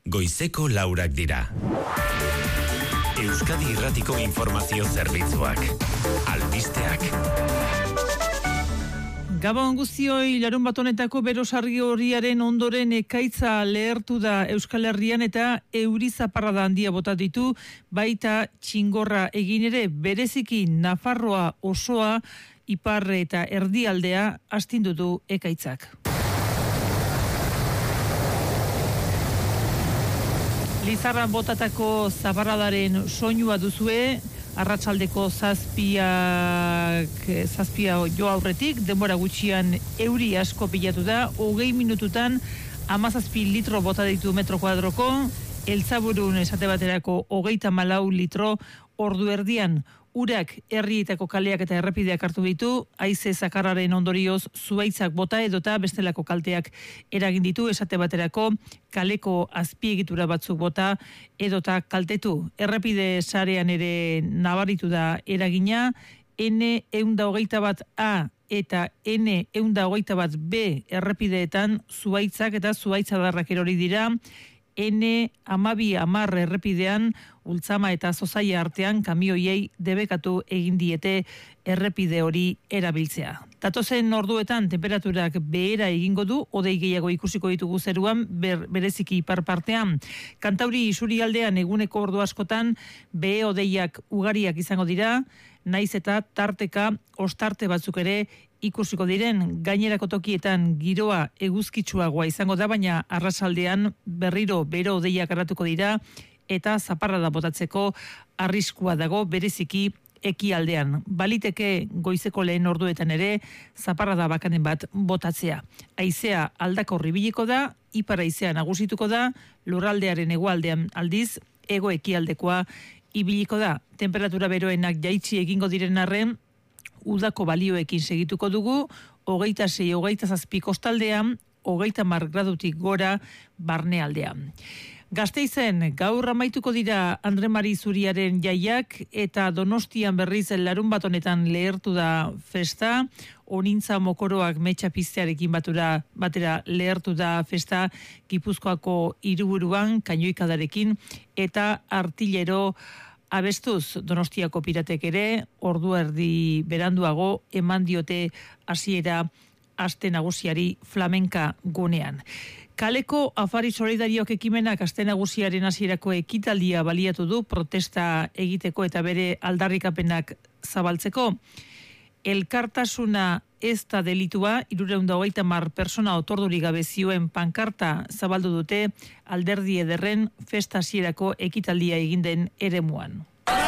goizeko 4 dira. Euskadi Irratiko Informazio Zerbitzuak. Albisteak. Gabon guztioi, larunbat honetako berosarri horiaren ondoren ekaitza lehertu da Euskal Herrian eta euri zaparrada handia bota ditu, baita txingorra egin ere bereziki Nafarroa osoa, ipar eta erdialdea astindu du ekaitzak. Lizarran botatako zaparradaren soinua duzue, arratsaldeko zazpia jo aurretik, denbora gutxian euri asko pilatu da, 20 minututan 17 litro bota ditu metro kuadroko, Eltzaburun esate baterako 34 litro, ordu erdian urak herrietako kaleak eta errepideak hartu ditu, haize zakarraren ondorioz zuhaitzak bota edota bestelako kalteak eragin ditu, esate baterako kaleko azpiegitura batzuk bota edota kaltetu. Errepide sarean ere nabaritu da eragina, N121A eta N121B errepideetan zuhaitzak eta zuhaitzadarrak erori dira, N1210 errepidean Ultzama eta Zozaia artean kamioiei debekatu egin diete errepide hori erabiltzea. Datozen orduetan temperaturak behera egingo du, hodei gehiago ikusiko ditugu zeruan, bereziki ipar partean. Kantauri isurialdean eguneko ordu askotan behe hodeiak ugariak izango dira, naiz eta tarteka ostarte batzuk ere ikusiko diren. Gainerako tokietan giroa eguzkitsuagoa izango da, baina arratsaldean berriro bero hodeiak garatuko dira eta zaparrada botatzeko arriskua dago, bereziki ekialdean. Baliteke goizeko lehen orduetan ere zaparrada bakanen bat botatzea. Haizea aldakor ibiliko da, ipar haizea nagusituko da, lurraldearen hegoaldean aldiz hego ekialdekoa ibiliko da. Temperatura beroenak jaitsi egingo diren arren, udako balioekin segituko dugu, 26-27 kostaldean, 30 gradutik gora barnealdean. Gasteizen gaur amaituko dira Andre Mari Zuriaren jaiak eta Donostian berriz larunbat honetan lehertu da festa, Onintza mokoroak metxa piztearekin batera lehertu da festa Gipuzkoako hiriburuan kainoikadarekin eta artillero abestuz. Donostiako piratek ere ordu erdi beranduago eman diote hasiera aste nagusiari flamenka gunean. Kaleko afari solidariok ekimenak aste nagusiaren hasierako ekitaldia baliatu du protesta egiteko eta bere aldarrikapenak zabaltzeko. Elkartasuna ez da delitua, 330 persona otordurik gabe zioen pankarta zabaldu dute alderdi ederren festa hasierako ekitaldia egin den eremuan.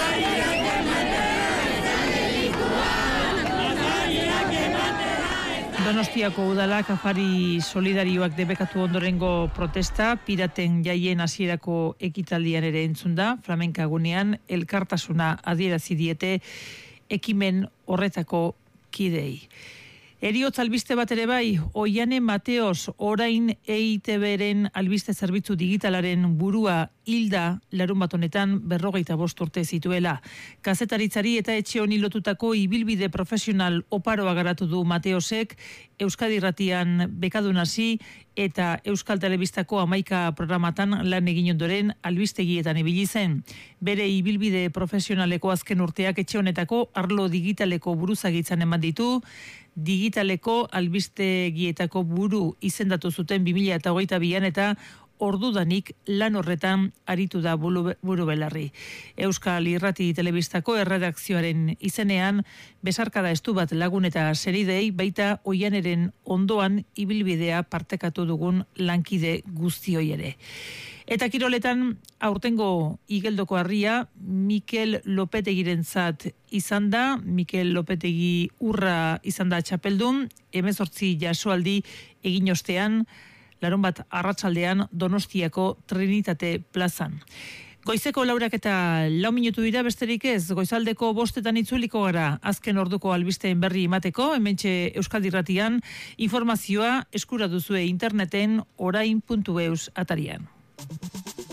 Donostiako udalak afari solidarioak debekatu ondorengo protesta, piraten jaien hasierako ekitaldian ere entzun da, flamenka gunean elkartasuna adierazi diete ekimen horretako kidei. Eriotz albiste bat ere bai, Oiane Mateos orain EITB-ren albiste zerbitzu digitalaren burua hilda larunbat honetan 45 urte zituela. Kazetaritzari eta etxe honi lotutako ibilbide profesional oparoa garatu du Mateosek, Euskadi Irratian bekadun hasi eta Euskal Telebistako 11 programatan lan egin ondoren albistegietan ibili zen. Bere ibilbide profesionaleko azken urteak etxe honetako arlo digitaleko buruzagitzan eman ditu, digitaleko albistegietako buru izendatu zuten 2022an eta ordudanik lan horretan aritu da buru belarri. Euskal Irrati Telebistako erredakzioaren izenean besarkada estu bat lagun eta seridei, baita Oianeren ondoan ibilbidea partekatu dugun lankide guztioi ere. Eta kiroletan aurtengo igeldoko harria Mikel Lopetegirentzat izan da, Mikel Lopetegi urra izan da txapeldun, 18 jasoaldi egin ostean, larunbat arratsaldean Donostiako Trinitate plazan. Goizeko 4:04 minutu dira, besterik ez, goizaldeko 5:00 itzuliko gara, azken orduko albisteen berri emateko, hementxe Euskadi Irratian, informazioa eskura duzue interneten orain.eus atarian.